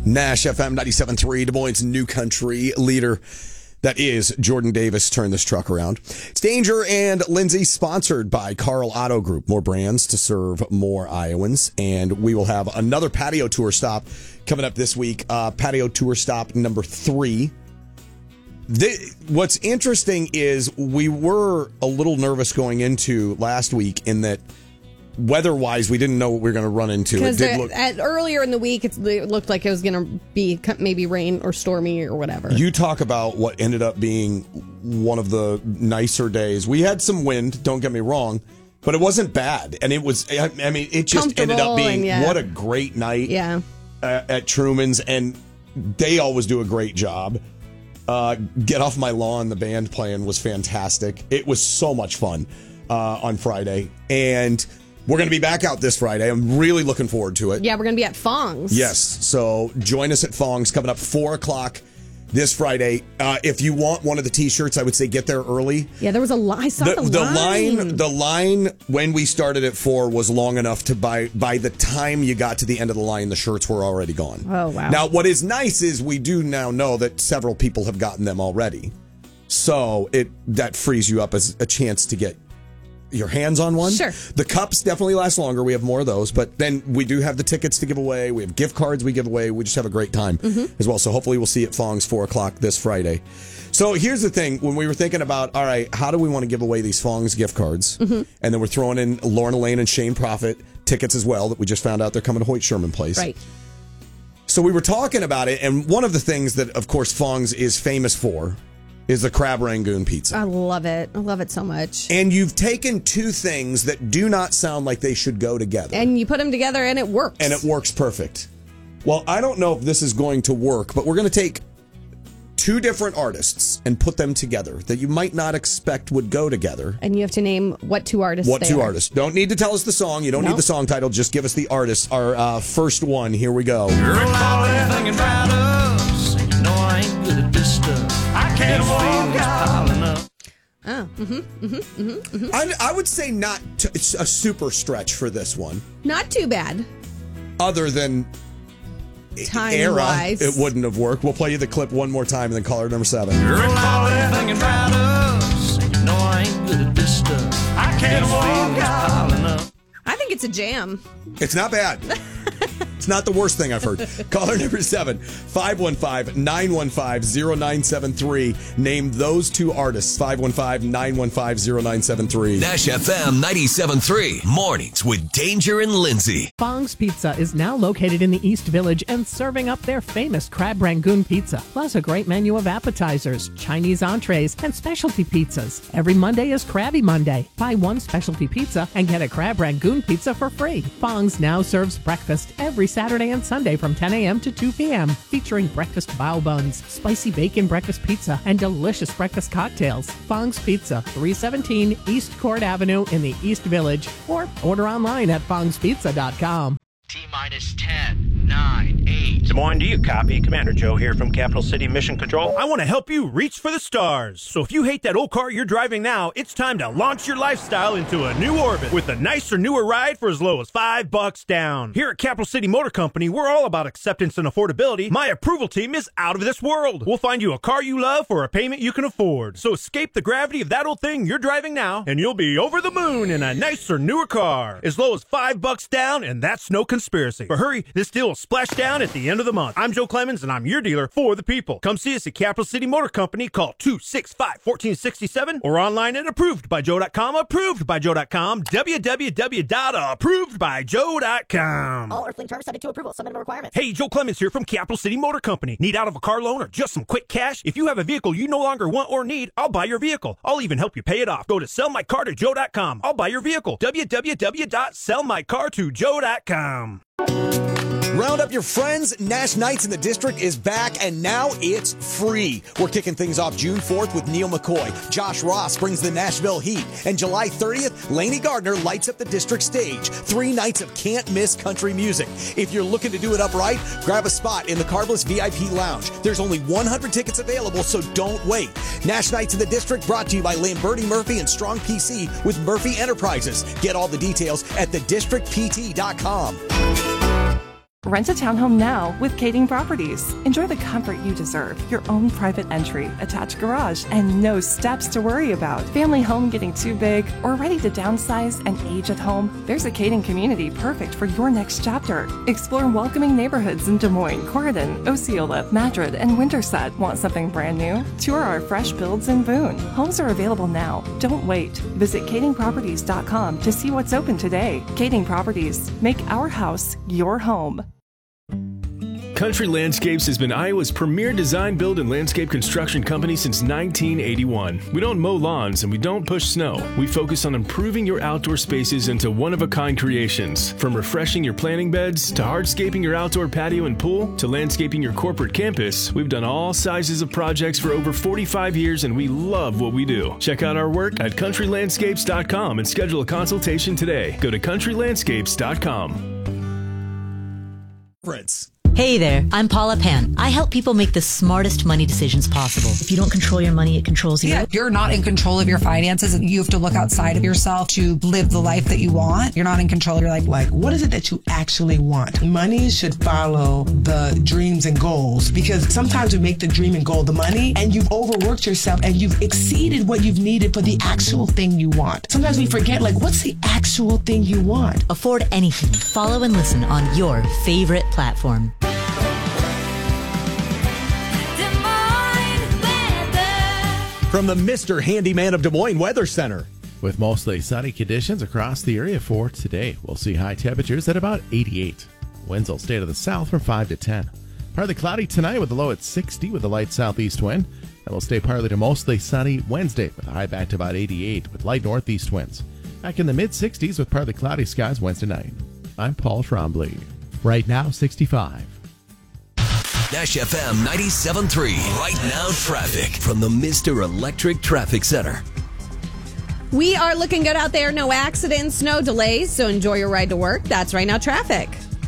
Nash FM 97.3, Des Moines' new country leader. That is Jordan Davis. Turn this truck around. It's Danger and Lindsay, sponsored by Carl Auto Group. More brands to serve more Iowans. And we will have another patio tour stop coming up this week. Patio tour stop number 3. What's interesting is we were a little nervous going into last week in that weather-wise, we didn't know what we were going to run into. Because earlier in the week, it looked like it was going to be maybe rain or stormy or whatever. You talk about what ended up being one of the nicer days. We had some wind, don't get me wrong, but it wasn't bad. And it was, I mean, it just ended up being what a great night at Truman's. And they always do a great job. Get Off My Lawn, the band playing was fantastic. It was so much fun on Friday. And we're going to be back out this Friday. I'm really looking forward to it. Yeah, we're going to be at Fong's. Yes. So join us at Fong's coming up 4 o'clock this Friday. If you want one of the T-shirts, I would say get there early. Yeah, there was a line. I saw the line. The line when we started at 4 was long enough to by the time you got to the end of the line, the shirts were already gone. Oh, wow. Now, what is nice is we do now know that several people have gotten them already. So that frees you up as a chance to get your hands on one. Sure. The cups definitely last longer. We have more of those, but then we do have the tickets to give away. We have gift cards we give away. We just have a great time as well. So hopefully we'll see you at Fong's 4 o'clock this Friday. So here's the thing. When we were thinking about, all right, how do we want to give away these Fong's gift cards? And then we're throwing in Lorna Lane and Shane Profit tickets as well that we just found out they're coming to Hoyt Sherman Place. Right. So we were talking about it, and one of the things that, of course, Fong's is famous for is the crab rangoon pizza. I love it. I love it so much. And you've taken two things that do not sound like they should go together. And you put them together and it works. And it works perfect. Well, I don't know if this is going to work, but we're going to take 2 different artists and put them together that you might not expect would go together. And you have to name what 2 artists What 2 artists. Don't need to tell us the song. You don't need the song title. Just give us the artist. Our first one. Here we go. Girl, all that thinking about us, and you know I ain't good at this stuff. I can't walk out. I would say not it's a super stretch for this one. Not too bad. Other than time-wise, it wouldn't have worked. We'll play you the clip one more time and then caller number 7. Girl, all that thinking about us, and you know I ain't good at this stuff. I can't walk out. I think it's a jam. It's not bad. It's not the worst thing I've heard. Caller number 7, 515-915-0973. Name those 2 artists. 515-915-0973. Nash FM 97.3. Mornings with Danger and Lindsay. Fong's Pizza is now located in the East Village and serving up their famous crab rangoon pizza, plus a great menu of appetizers, Chinese entrees, and specialty pizzas. Every Monday is Krabby Monday. Buy 1 specialty pizza and get a crab rangoon pizza for free. Fong's now serves breakfast every Saturday and Sunday from 10 a.m. to 2 p.m., featuring breakfast bao buns, spicy bacon breakfast pizza, and delicious breakfast cocktails. Fong's Pizza, 317 East Court Avenue in the East Village, or order online at fongspizza.com. T-minus 10, 9, 8. Des Moines, do you copy? Commander Joe here from Capital City Mission Control. I want to help you reach for the stars. So if you hate that old car you're driving now, it's time to launch your lifestyle into a new orbit with a nicer, newer ride for as low as $5 down. Here at Capital City Motor Company, we're all about acceptance and affordability. My approval team is out of this world. We'll find you a car you love for a payment you can afford. So escape the gravity of that old thing you're driving now, and you'll be over the moon in a nicer, newer car. As low as $5 down, and that's no conspiracy. But hurry, this deal will splash down at the end of the month. I'm Joe Clemens, and I'm your dealer for the people. Come see us at Capital City Motor Company. Call 265-1467 or online at approvedbyjoe.com. Approvedbyjoe.com. www.approvedbyjoe.com. All earthling terms subject to approval. Some minimum requirements. Hey, Joe Clemens here from Capital City Motor Company. Need out of a car loan or just some quick cash? If you have a vehicle you no longer want or need, I'll buy your vehicle. I'll even help you pay it off. Go to sellmycar2joe.com. I'll buy your vehicle. www.sellmycar2joe.com. Round up your friends. Nash Nights in the District is back, and now it's free. We're kicking things off June 4th with Neil McCoy. Josh Ross brings the Nashville Heat. And July 30th, Laney Gardner lights up the district stage. 3 nights of can't-miss country music. If you're looking to do it up right, grab a spot in the Carbless VIP Lounge. There's only 100 tickets available, so don't wait. Nash Nights in the District brought to you by Lamberti Murphy and Strong PC with Murphy Enterprises. Get all the details at thedistrictpt.com. Rent a townhome now with Kading Properties. Enjoy the comfort you deserve, your own private entry, attached garage, and no steps to worry about. Family home getting too big or ready to downsize and age at home? There's a Kading community perfect for your next chapter. Explore welcoming neighborhoods in Des Moines, Corydon, Osceola, Madrid, and Winterset. Want something brand new? Tour our fresh builds in Boone. Homes are available now. Don't wait. Visit kadingproperties.com to see what's open today. Kading Properties. Make our house your home. Country Landscapes has been Iowa's premier design, build, and landscape construction company since 1981. We don't mow lawns and we don't push snow. We focus on improving your outdoor spaces into one-of-a-kind creations. From refreshing your planting beds, to hardscaping your outdoor patio and pool, to landscaping your corporate campus, we've done all sizes of projects for over 45 years and we love what we do. Check out our work at countrylandscapes.com and schedule a consultation today. Go to countrylandscapes.com. Hey there, I'm Paula Pan. I help people make the smartest money decisions possible. If you don't control your money, it controls you. Yeah, you're not in control of your finances and you have to look outside of yourself to live the life that you want. You're not in control. You're like, what is it that you actually want? Money should follow the dreams and goals, because sometimes we make the dream and goal the money and you've overworked yourself and you've exceeded what you've needed for the actual thing you want. Sometimes we forget, what's the actual thing you want? Afford anything. Follow and listen on your favorite platform. From the Mr. Handyman of Des Moines Weather Center. With mostly sunny conditions across the area for today, we'll see high temperatures at about 88. Winds will stay to the south from 5 to 10. Partly cloudy tonight with a low at 60 with a light southeast wind. And we'll stay partly to mostly sunny Wednesday with a high back to about 88 with light northeast winds. Back in the mid-60s with partly cloudy skies Wednesday night. I'm Paul Trombley. Right now, 65. Nash FM 97.3. Right now, traffic from the Mr. Electric Traffic Center. We are looking good out there. No accidents, no delays. So enjoy your ride to work. That's Right Now Traffic.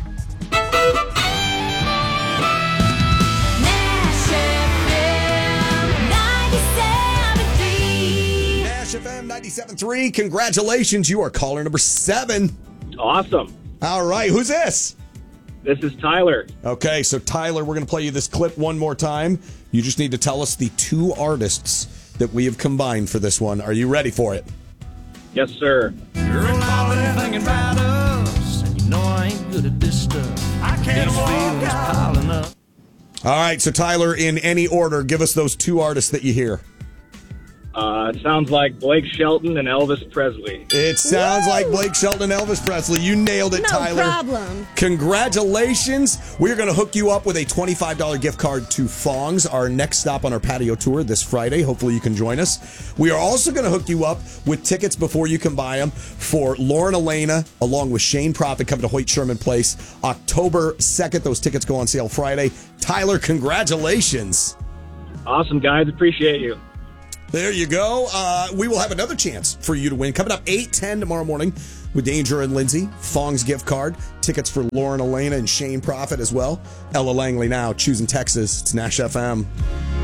Nash FM 97.3. Congratulations. You are caller number 7. Awesome. All right. Who's this? This is Tyler. Okay, so Tyler, we're going to play you this clip one more time. You just need to tell us the 2 artists that we have combined for this one. Are you ready for it? Yes, sir. You're calling thinking about us, and you know I ain't good at this stuff. I can't walk piling up. All right, so Tyler, in any order, give us those 2 artists that you hear. It sounds like Blake Shelton and Elvis Presley. It sounds like Blake Shelton and Elvis Presley. You nailed it, Tyler. No problem. Congratulations. We're going to hook you up with a $25 gift card to Fong's, our next stop on our patio tour this Friday. Hopefully you can join us. We are also going to hook you up with tickets before you can buy them for Lauren Elena along with Shane Prophet coming to Hoyt Sherman Place October 2nd. Those tickets go on sale Friday. Tyler, congratulations. Awesome, guys. Appreciate you. There you go. We will have another chance for you to win. Coming up 8:10 tomorrow morning with Danger and Lindsay. Fong's gift card. Tickets for Lauren Elena and Shane Prophet as well. Ella Langley now choosing Texas. It's Nash FM.